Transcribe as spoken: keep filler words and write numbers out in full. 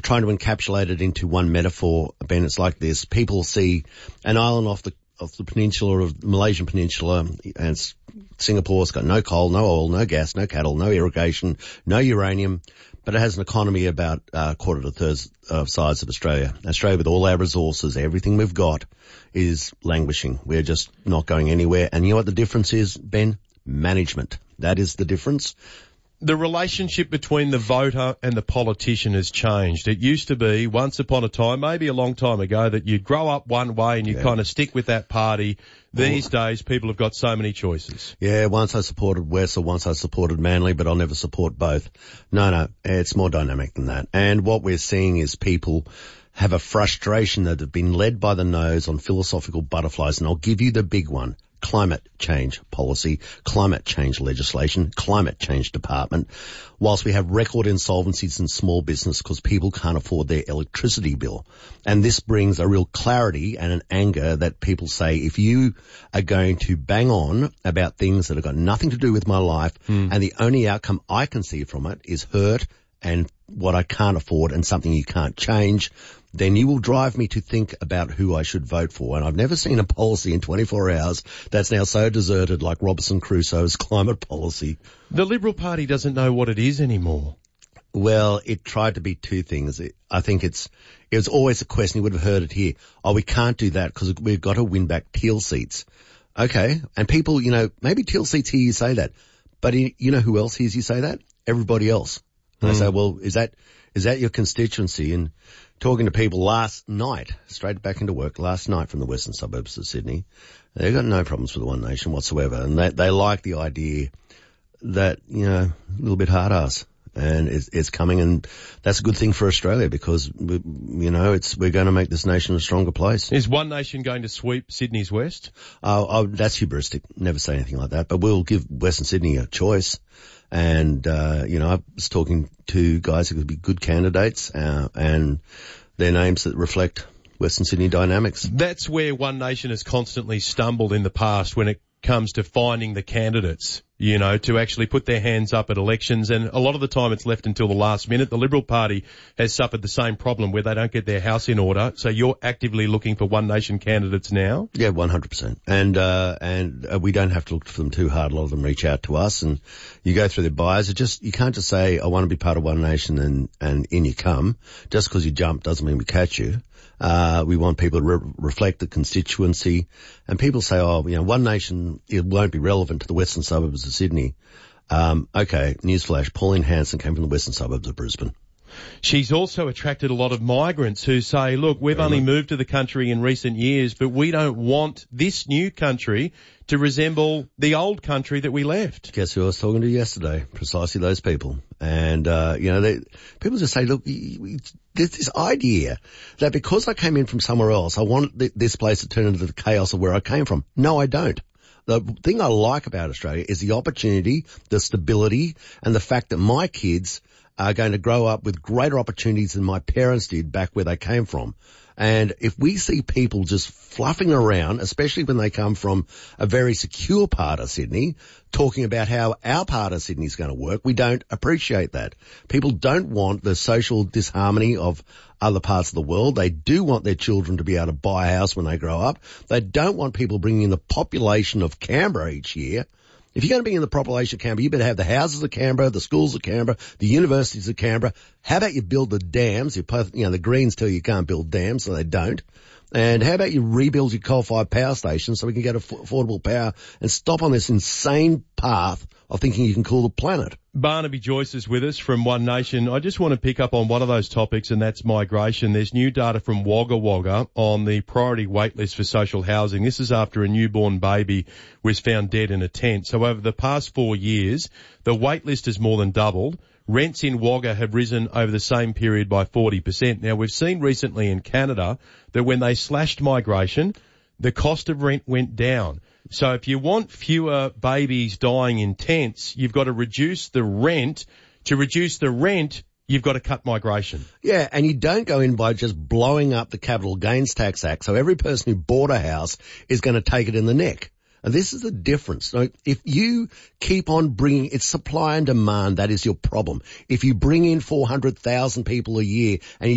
trying to encapsulate it into one metaphor, Ben, it's like this. People see an island off the off the peninsula of the Malaysian peninsula, and Singapore's got no coal, no oil, no gas, no cattle, no irrigation, no uranium, but it has an economy about uh, quarter to thirds of size of Australia. Australia, with all our resources, everything we've got, is languishing. We're just not going anywhere. And you know what the difference is, Ben? Management. That is the difference. The relationship between the voter and the politician has changed. It used to be, once upon a time, maybe a long time ago, that you'd grow up one way and you yeah. kind of stick with that party. These well, days, people have got so many choices. Yeah, once I supported West or once I supported Manly, but I'll never support both. No, no, it's more dynamic than that. And what we're seeing is people have a frustration that have been led by the nose on philosophical butterflies. And I'll give you the big one. Climate change policy, climate change legislation, climate change department. Whilst we have record insolvencies in small business because people can't afford their electricity bill. And this brings a real clarity and an anger that people say, if you are going to bang on about things that have got nothing to do with my life mm. and the only outcome I can see from it is hurt and what I can't afford and something you can't change, then you will drive me to think about who I should vote for. And I've never seen a policy in twenty-four hours that's now so deserted like Robinson Crusoe's climate policy. The Liberal Party doesn't know what it is anymore. Well, it tried to be two things. It, I think it's, it was always a question, you would have heard it here. Oh, we can't do that because we've got to win back Teal seats. Okay. And people, you know, maybe Teal seats hear you say that, but you know who else hears you say that? Everybody else. And mm. I say, well, is that, is that your constituency? And talking to people last night, straight back into work last night from the western suburbs of Sydney, they've got no problems with One Nation whatsoever. And they, they like the idea that, you know, a little bit hard ass. And it's, it's coming, and that's a good thing for Australia because, we, you know, it's, we're going to make this nation a stronger place. Is One Nation going to sweep Sydney's West? Oh, oh that's hubristic. Never say anything like that. But we'll give Western Sydney a choice. And, uh, you know, I was talking to guys who could be good candidates, uh, and their names that reflect Western Sydney dynamics. That's where One Nation has constantly stumbled in the past when it comes to finding the candidates, you know, to actually put their hands up at elections. And a lot of the time it's left until the last minute. The Liberal Party has suffered the same problem where they don't get their house in order. So you're actively looking for One Nation candidates now? Yeah, one hundred percent. And, uh, and uh, we don't have to look for them too hard. A lot of them reach out to us and you go through their bios. It just, you can't just say, I want to be part of One Nation and, and in you come. Just because you jump doesn't mean we catch you. Uh, we want people to re- reflect the constituency, and people say, oh, you know, One Nation, it won't be relevant to the western suburbs of Sydney. Um, okay, newsflash, Pauline Hanson came from the western suburbs of Brisbane. She's also attracted a lot of migrants who say, look, we've Very only much. moved to the country in recent years, but we don't want this new country to resemble the old country that we left. Guess who I was talking to yesterday? Precisely those people. And, uh, you know, they, people just say, look, there's this idea that because I came in from somewhere else, I want th- this place to turn into the chaos of where I came from. No, I don't. The thing I like about Australia is the opportunity, the stability, and the fact that my kids are going to grow up with greater opportunities than my parents did back where they came from. And if we see people just fluffing around, especially when they come from a very secure part of Sydney, talking about how our part of Sydney is going to work, we don't appreciate that. People don't want the social disharmony of other parts of the world. They do want their children to be able to buy a house when they grow up. They don't want people bringing in the population of Canberra each year. If you're going to be in the population of Canberra, you better have the houses of Canberra, the schools of Canberra, the universities of Canberra. How about you build the dams? You, you know, the Greens tell you you can't build dams, so they don't. And how about you rebuild your coal-fired power stations so we can get affordable power and stop on this insane path of thinking you can cool the planet? Barnaby Joyce is with us from One Nation. I just want to pick up on one of those topics, and that's migration. There's new data from Wagga Wagga on the priority wait list for social housing. This is after a newborn baby was found dead in a tent. So over the past four years, the wait list has more than doubled. Rents in Wagga have risen over the same period by forty percent. Now, we've seen recently in Canada that when they slashed migration, the cost of rent went down. So if you want fewer babies dying in tents, you've got to reduce the rent. To reduce the rent, you've got to cut migration. Yeah, and you don't go in by just blowing up the Capital Gains Tax Act. So every person who bought a house is going to take it in the neck. And this is the difference. So if you keep on bringing, it's supply and demand, that is your problem. If you bring in four hundred thousand people a year and you